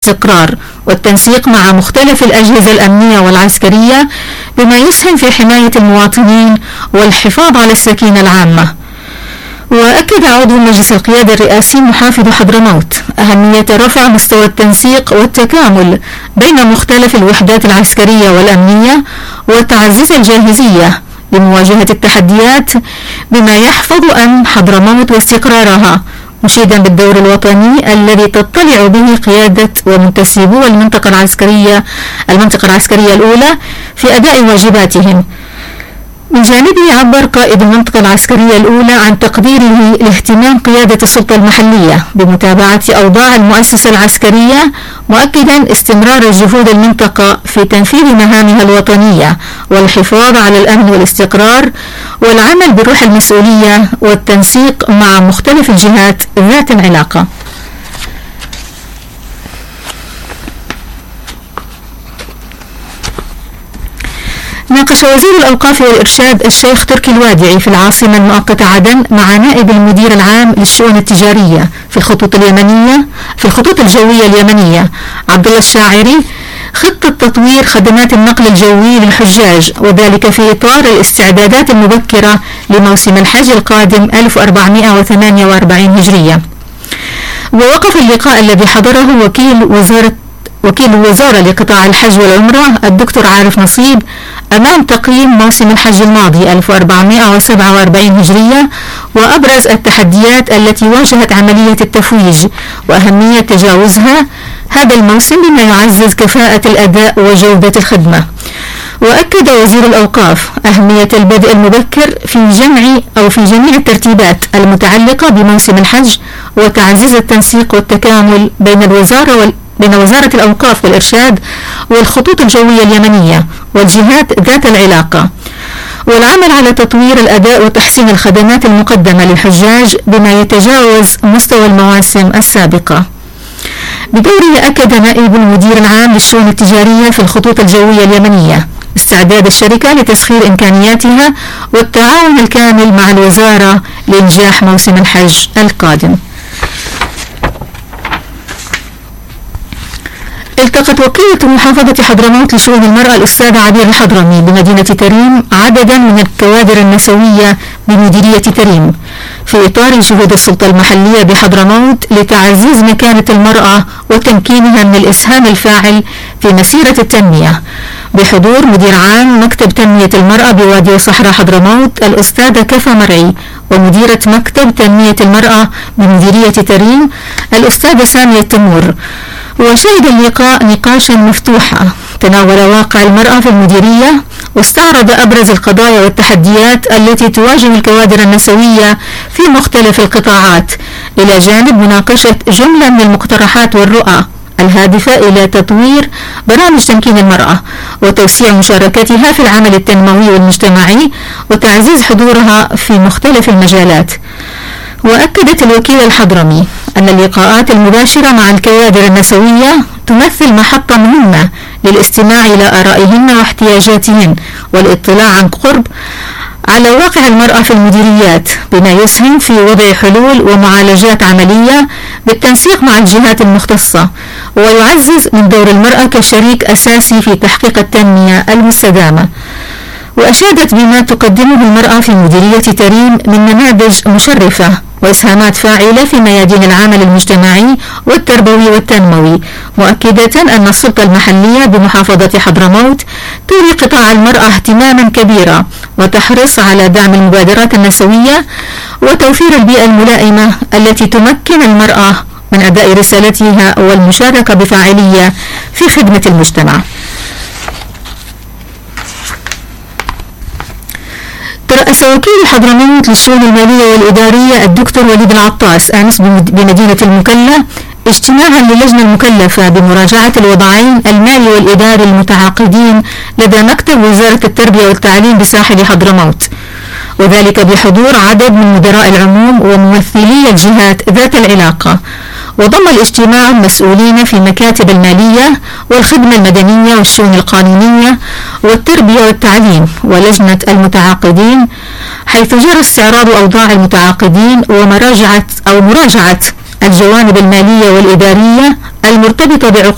والاستقرار والتنسيق مع مختلف الأجهزة الأمنية والعسكرية بما يسهم في حماية المواطنين والحفاظ على السكينة العامة. وأكد عضو مجلس القيادة الرئاسي محافظ حضرموت أهمية رفع مستوى التنسيق والتكامل بين مختلف الوحدات العسكرية والأمنية وتعزيز الجاهزية لمواجهة التحديات بما يحفظ أمن حضرموت واستقرارها، مشيدا بالدور الوطني الذي تطلع به قيادة ومنتسبو المنطقة العسكرية الأولى في أداء واجباتهم. من جانبه عبر قائد المنطقة العسكرية الأولى عن تقديره لاهتمام قيادة السلطة المحلية بمتابعة أوضاع المؤسسة العسكرية، مؤكدا استمرار جهود المنطقة في تنفيذ مهامها الوطنية والحفاظ على الأمن والاستقرار والعمل بروح المسؤولية والتنسيق مع مختلف الجهات ذات العلاقة. ناقش وزير الأوقاف والإرشاد الشيخ تركي الوادعي في العاصمة المؤقتة عدن مع نائب المدير العام للشؤون التجارية في الخطوط الجوية اليمنية عبد الله الشاعري خطة تطوير خدمات النقل الجوي للحجاج، وذلك في إطار الاستعدادات المبكرة لموسم الحج القادم 1448 هجرية. ووقف اللقاء الذي حضره وكيل الوزارة لقطاع الحج والعمرة الدكتور عارف نصيب أمام تقييم موسم الحج الماضي 1447 هجرية وأبرز التحديات التي واجهت عملية التفويج وأهمية تجاوزها هذا الموسم بما يعزز كفاءة الأداء وجودة الخدمة. وأكد وزير الأوقاف أهمية البدء المبكر في جميع الترتيبات المتعلقة بموسم الحج وتعزيز التنسيق والتكامل بين وزارة الأوقاف والإرشاد والخطوط الجوية اليمنية والجهات ذات العلاقة، والعمل على تطوير الأداء وتحسين الخدمات المقدمة للحجاج بما يتجاوز مستوى المواسم السابقة. بدوره أكد نائب المدير العام للشؤون التجارية في الخطوط الجوية اليمنية استعداد الشركة لتسخير إمكانياتها والتعاون الكامل مع الوزارة لإنجاح موسم الحج القادم. التقت وكيلة محافظة حضرموت لشؤون المرأة الأستاذة عبير الحضرمي بمدينة تريم عددا من الكوادر النسوية بمديرية تريم في إطار جهود السلطة المحلية بحضرموت لتعزيز مكانة المرأة وتمكينها من الإسهام الفاعل في مسيرة التنمية، بحضور مدير عام مكتب تنمية المرأة بوادي وصحراء حضرموت الأستاذة كفا مرعي، ومديرة مكتب تنمية المرأة بمديرية تريم الأستاذة سامية التمور. وشهد اللقاء نقاشا مفتوحا تناول واقع المرأة في المديرية واستعرض أبرز القضايا والتحديات التي تواجه الكوادر النسوية في مختلف القطاعات، إلى جانب مناقشة جملة من المقترحات والرؤى الهادفة إلى تطوير برامج تمكين المرأة وتوسيع مشاركتها في العمل التنموي والمجتمعي وتعزيز حضورها في مختلف المجالات. وأكدت الوكيلة الحضرمي أن اللقاءات المباشرة مع الكوادر النسوية تمثل محطة مهمة للاستماع إلى آرائهن واحتياجاتهن والاطلاع عن قرب على واقع المرأة في المديريات بما يسهم في وضع حلول ومعالجات عملية بالتنسيق مع الجهات المختصة، ويعزز من دور المرأة كشريك أساسي في تحقيق التنمية المستدامة. وأشادت بما تقدمه المرأة في مديرية تريم من نماذج مشرفة وإسهامات فاعلة في ميادين العمل المجتمعي والتربوي والتنموي، مؤكدة أن السلطة المحلية بمحافظة حضرموت تولي قطاع المرأة اهتماما كبيرا وتحرص على دعم المبادرات النسوية وتوفير البيئة الملائمة التي تمكن المرأة من أداء رسالتها والمشاركة بفاعلية في خدمة المجتمع. ترأس وكيل حضرموت للشؤون المالية والإدارية الدكتور وليد العطاس أمس بمدينة المكلا اجتماعا للجنة المكلفة بمراجعة الوضعين المالي والإداري المتعاقدين لدى مكتب وزارة التربية والتعليم بساحل حضرموت، وذلك بحضور عدد من مدراء العموم وممثلي الجهات ذات العلاقة. وضم الاجتماع مسؤولين في مكاتب المالية والخدمة المدنية والشؤون القانونية والتربية والتعليم ولجنة المتعاقدين، حيث جرى استعراض أوضاع المتعاقدين ومراجعة الجوانب المالية والإدارية المرتبطة بعقود